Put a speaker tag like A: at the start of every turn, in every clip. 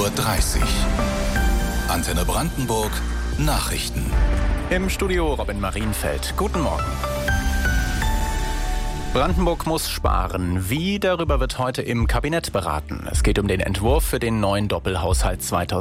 A: 9:30 Uhr. Antenne Brandenburg Nachrichten.
B: Im Studio Robin Marienfeld. Guten Morgen. Brandenburg muss sparen. Wie? Darüber wird heute im Kabinett beraten. Es geht um den Entwurf für den neuen Doppelhaushalt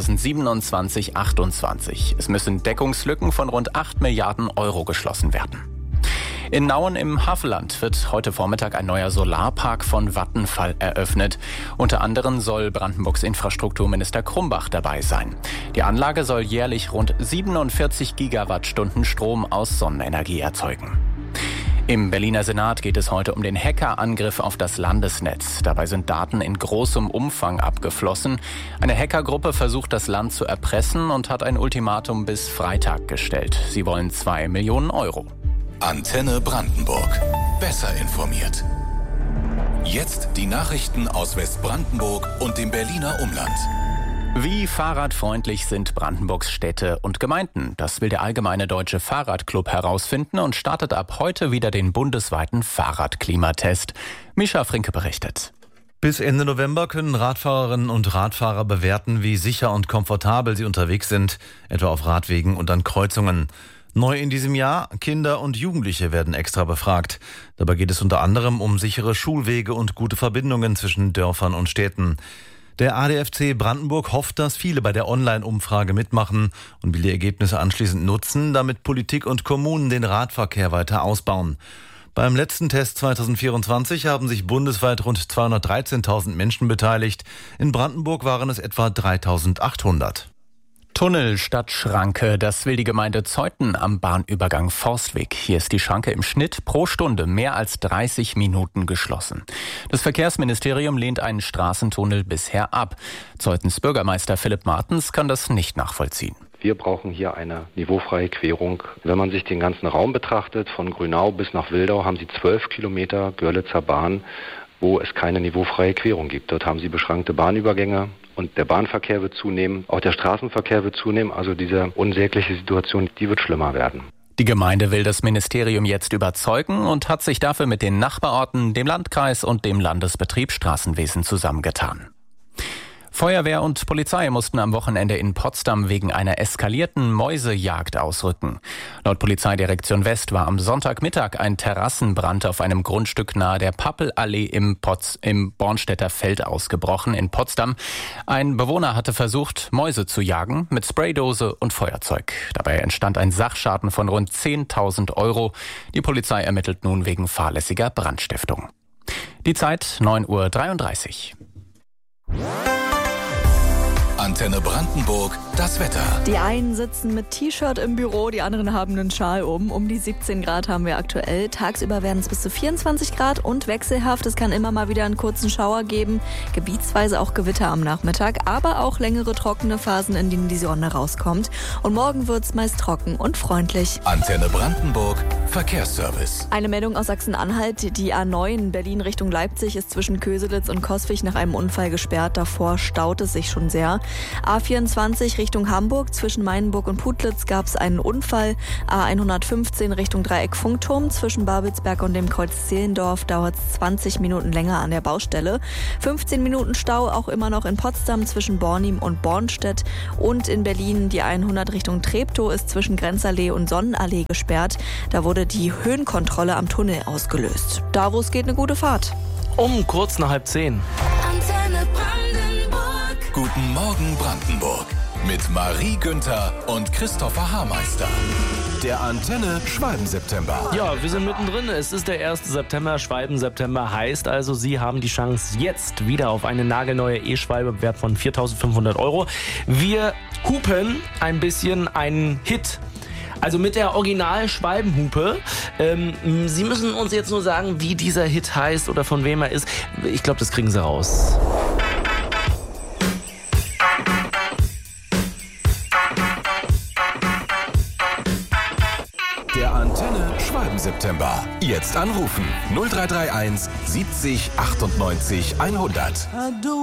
B: 2027/28. Es müssen Deckungslücken von rund 8 Milliarden Euro geschlossen werden. In Nauen im Havelland wird heute Vormittag ein neuer Solarpark von Vattenfall eröffnet. Unter anderem soll Brandenburgs Infrastrukturminister Krumbach dabei sein. Die Anlage soll jährlich rund 47 Gigawattstunden Strom aus Sonnenenergie erzeugen. Im Berliner Senat geht es heute um den Hackerangriff auf das Landesnetz. Dabei sind Daten in großem Umfang abgeflossen. Eine Hackergruppe versucht, das Land zu erpressen und hat ein Ultimatum bis Freitag gestellt. Sie wollen 2 Millionen Euro.
A: Antenne Brandenburg. Besser informiert. Jetzt die Nachrichten aus Westbrandenburg und dem Berliner Umland.
B: Wie fahrradfreundlich sind Brandenburgs Städte und Gemeinden? Das will der Allgemeine Deutsche Fahrradclub herausfinden und startet ab heute wieder den bundesweiten Fahrradklimatest. Mischa Frinke berichtet.
C: Bis Ende November können Radfahrerinnen und Radfahrer bewerten, wie sicher und komfortabel sie unterwegs sind, etwa auf Radwegen und an Kreuzungen. Neu in diesem Jahr: Kinder und Jugendliche werden extra befragt. Dabei geht es unter anderem um sichere Schulwege und gute Verbindungen zwischen Dörfern und Städten. Der ADFC Brandenburg hofft, dass viele bei der Online-Umfrage mitmachen und will die Ergebnisse anschließend nutzen, damit Politik und Kommunen den Radverkehr weiter ausbauen. Beim letzten Test 2024 haben sich bundesweit rund 213.000 Menschen beteiligt. In Brandenburg waren es etwa 3.800.
B: Tunnel statt Schranke, das will die Gemeinde Zeuthen am Bahnübergang Forstweg. Hier ist die Schranke im Schnitt pro Stunde mehr als 30 Minuten geschlossen. Das Verkehrsministerium lehnt einen Straßentunnel bisher ab. Zeuthens Bürgermeister Philipp Martens kann das nicht nachvollziehen.
D: Wir brauchen hier eine niveaufreie Querung. Wenn man sich den ganzen Raum betrachtet, von Grünau bis nach Wildau, haben Sie 12 Kilometer Görlitzer Bahn, wo es keine niveaufreie Querung gibt. Dort haben Sie beschränkte Bahnübergänge und der Bahnverkehr wird zunehmen, auch der Straßenverkehr wird zunehmen. Also diese unsägliche Situation, die wird schlimmer werden.
B: Die Gemeinde will das Ministerium jetzt überzeugen und hat sich dafür mit den Nachbarorten, dem Landkreis und dem Landesbetrieb Straßenwesen zusammengetan. Feuerwehr und Polizei mussten am Wochenende in Potsdam wegen einer eskalierten Mäusejagd ausrücken. Laut Polizeidirektion West war am Sonntagmittag ein Terrassenbrand auf einem Grundstück nahe der Pappelallee im Bornstedter Feld ausgebrochen in Potsdam. Ein Bewohner hatte versucht, Mäuse zu jagen mit Spraydose und Feuerzeug. Dabei entstand ein Sachschaden von rund 10.000 Euro. Die Polizei ermittelt nun wegen fahrlässiger Brandstiftung. Die Zeit 9:33 Uhr.
A: Antenne Brandenburg, das Wetter.
E: Die einen sitzen mit T-Shirt im Büro, die anderen haben einen Schal um die 17 Grad haben wir aktuell. Tagsüber werden es bis zu 24 Grad und wechselhaft. Es kann immer mal wieder einen kurzen Schauer geben, gebietsweise auch Gewitter am Nachmittag, aber auch längere trockene Phasen, in denen die Sonne rauskommt. Und morgen wird es meist trocken und freundlich.
A: Antenne Brandenburg, Verkehrsservice.
E: Eine Meldung aus Sachsen-Anhalt. Die A9 Berlin Richtung Leipzig ist zwischen Köselitz und Coswig nach einem Unfall gesperrt. Davor staut es sich schon sehr. A24 Richtung Hamburg, zwischen Mainenburg und Putlitz gab es einen Unfall. A115 Richtung Dreieck Funkturm, zwischen Babelsberg und dem Kreuz Zehlendorf dauert es 20 Minuten länger an der Baustelle. 15 Minuten Stau auch immer noch in Potsdam zwischen Bornim und Bornstedt. Und in Berlin die 100 Richtung Treptow ist zwischen Grenzallee und Sonnenallee gesperrt. Da wurde die Höhenkontrolle am Tunnel ausgelöst. Da, wo es geht, eine gute Fahrt.
F: Um kurz nach 9:30.
A: Antenne Brandenburg. Guten Morgen Brandenburg. Mit Marie Günther und Christopher Haarmeister. Der Antenne Schwalben-September.
F: Ja, wir sind mittendrin. Es ist der 1. September. Schwalben-September heißt also, Sie haben die Chance jetzt wieder auf eine nagelneue E-Schwalbe im Wert von 4.500 Euro. Wir hupen ein bisschen einen Hit. Also mit der Original-Schwalbenhupe. Sie müssen uns jetzt nur sagen, wie dieser Hit heißt oder von wem er ist. Ich glaube, das kriegen Sie raus.
A: Der Antenne Schwalben-September. Jetzt anrufen. 0331 70 98 100.